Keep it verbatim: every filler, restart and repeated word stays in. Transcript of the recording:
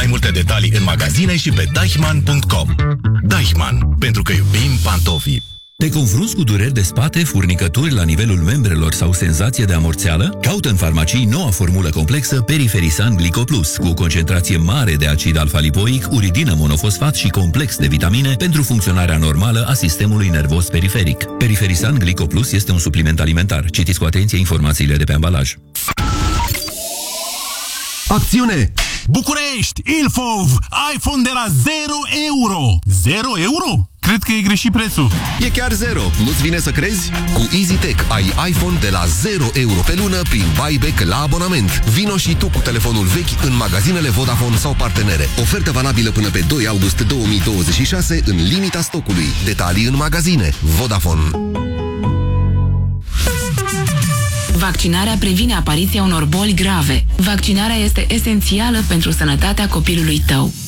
Mai multe detalii în magazine și pe deichmann punct com. Deichmann, pentru că iubim pantofii. Te confrunți cu dureri de spate, furnicături la nivelul membrelor sau senzație de amorțeală? Caută în farmacii noua formulă complexă Periferisan Glico Plus, cu o concentrație mare de acid alfa-lipoic, uridină monofosfat și complex de vitamine pentru funcționarea normală a sistemului nervos periferic. Periferisan Glico Plus este un supliment alimentar. Citiți cu atenție informațiile de pe ambalaj. Acțiune! București! Ilfov! iPhone de la zero euro! zero euro? Cred că e greșit prețul. E chiar zero, nu-ți vine să crezi? Cu EasyTech ai iPhone de la zero euro pe lună prin buyback la abonament. Vino și tu cu telefonul vechi în magazinele Vodafone sau partenere. Ofertă valabilă până pe doi august două mii douăzeci și șase în limita stocului. Detalii în magazine. Vodafone. Vaccinarea previne apariția unor boli grave. Vaccinarea este esențială pentru sănătatea copilului tău.